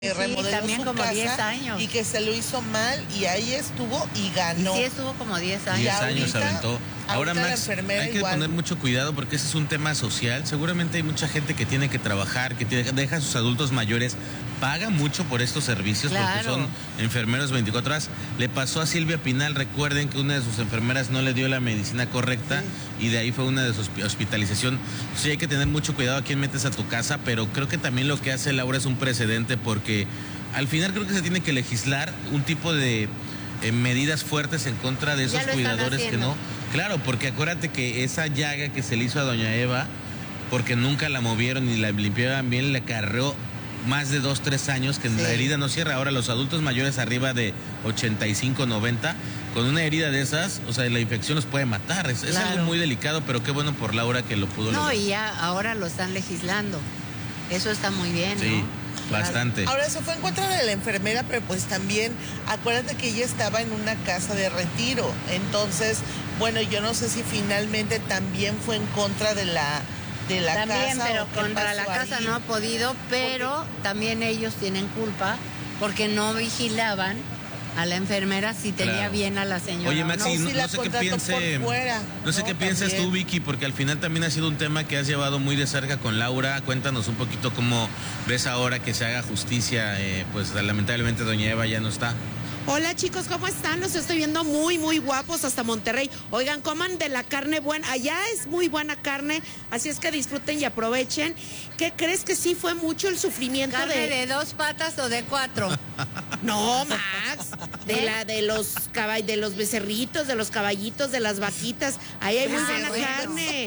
remodeló también su como casa 10 años. y que se lo hizo mal y ahí estuvo y ganó. Y sí, estuvo como 10 años. 10 años aventó. Ahora, Max, hay que poner mucho cuidado porque ese es un tema social. Seguramente hay mucha gente que tiene que trabajar, deja a sus adultos mayores, paga mucho por estos servicios, claro, porque son enfermeros 24 horas. Le pasó a Silvia Pinal, recuerden que una de sus enfermeras no le dio la medicina correcta, sí, y de ahí fue una de sus hospitalización. Sí, hay que tener mucho cuidado a quién metes a tu casa, pero creo que también lo que hace Laura es un precedente porque al final creo que se tiene que legislar un tipo de medidas fuertes en contra de esos cuidadores que no. Claro, porque acuérdate que esa llaga que se le hizo a doña Eva, porque nunca la movieron ni la limpiaban bien, le acarreó más de 2-3 años que la herida no cierra. Ahora los adultos mayores arriba de 85, 90, con una herida de esas, o sea, la infección los puede matar. Es algo muy delicado, pero qué bueno por Laura que lo pudo lograr. Y ya ahora lo están legislando. Eso está muy bien, sí, ¿no? Bastante. Ahora se fue en contra de la enfermera, pero pues también acuérdate que ella estaba en una casa de retiro. Entonces, bueno, yo no sé si finalmente también fue en contra de la también, casa. Pero contra la casa ahí no ha podido, pero también ellos tienen culpa porque no vigilaban a la enfermera si tenía bien a la señora. Oye, Maxi, no sé qué piense, no sé qué piensas tú, Vicky, porque al final también ha sido un tema que has llevado muy de cerca con Laura. Cuéntanos un poquito cómo ves ahora que se haga justicia, pues lamentablemente doña Eva ya no está. Hola chicos, ¿cómo están? Los estoy viendo muy, muy guapos hasta Monterrey. Oigan, coman de la carne buena. Allá es muy buena carne, así es que disfruten y aprovechen. ¿Qué crees que sí fue mucho el sufrimiento ¿Carne de 2 patas o de 4? No, Max, de los becerritos, de los caballitos, de las vaquitas. Ahí hay muy buena carne.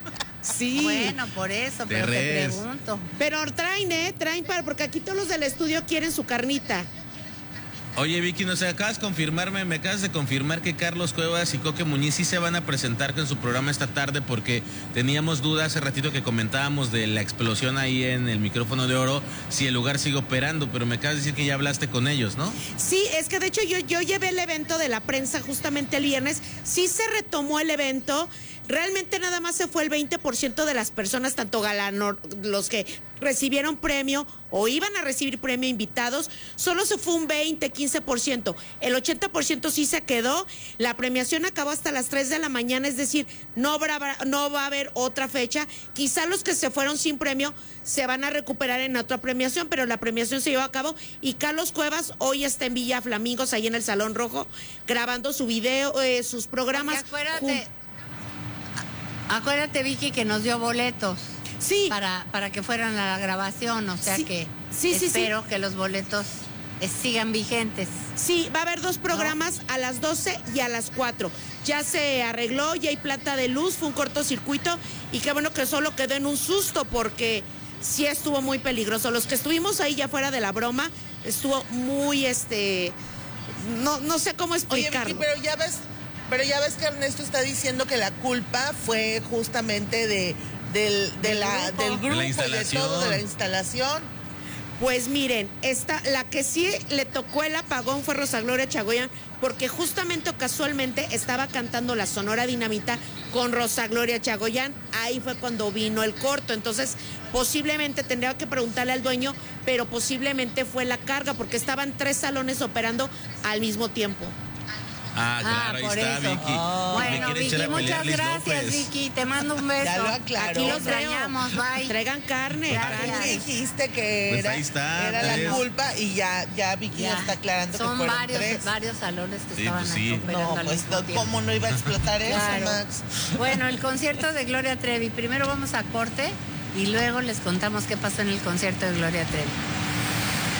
Sí. Bueno, por eso, pero te pregunto. Pero traen porque aquí todos los del estudio quieren su carnita. Oye, Vicky, me acabas de confirmar que Carlos Cuevas y Coque Muñiz sí se van a presentar con su programa esta tarde, porque teníamos dudas hace ratito que comentábamos de la explosión ahí en el micrófono de oro, si el lugar sigue operando, pero me acabas de decir que ya hablaste con ellos, ¿no? Sí, es que de hecho yo llevé el evento de la prensa justamente el viernes, sí se retomó el evento. Realmente nada más se fue el 20% de las personas, tanto los que recibieron premio o iban a recibir premio invitados, solo se fue un 15%. El 80% sí se quedó. La premiación acabó hasta las 3 de la mañana, es decir, no va a haber otra fecha. Quizá los que se fueron sin premio se van a recuperar en otra premiación, pero la premiación se llevó a cabo y Carlos Cuevas hoy está en Villa Flamingos, ahí en el Salón Rojo, grabando su video, sus programas. Acuérdate, Vicky, que nos dio boletos. Sí. Para que fueran a la grabación, o sea que espero que los boletos sigan vigentes. Sí, va a haber 2 programas, a las 12 y a las 4. Ya se arregló, ya hay planta de luz, fue un cortocircuito y qué bueno que solo quedó en un susto porque sí estuvo muy peligroso. Los que estuvimos ahí ya fuera de la broma, estuvo muy no sé cómo explicarlo. Oye, Vicky, pero ya ves que Ernesto está diciendo que la culpa fue justamente del grupo y de todo, de la instalación. Pues miren, la que sí le tocó el apagón fue Rosa Gloria Chagoyán, porque justamente o casualmente estaba cantando la Sonora Dinamita con Rosa Gloria Chagoyán. Ahí fue cuando vino el corto. Entonces, posiblemente tendría que preguntarle al dueño, pero posiblemente fue la carga, porque estaban 3 salones operando al mismo tiempo. Claro, ahí está, eso. Vicky. Bueno, Vicky, muchas gracias, Vicky. Te mando un beso. Ya lo aclaró. Aquí los extrañamos, bye. Traigan carne. Dijiste que pues ahí está, era la culpa y ya Vicky está aclarando son que fueron 3. varios salones que estaban operando al mismo tiempo. ¿Cómo no iba a explotar eso, Max? Bueno, el concierto de Gloria Trevi. Primero vamos a corte y luego les contamos qué pasó en el concierto de Gloria Trevi.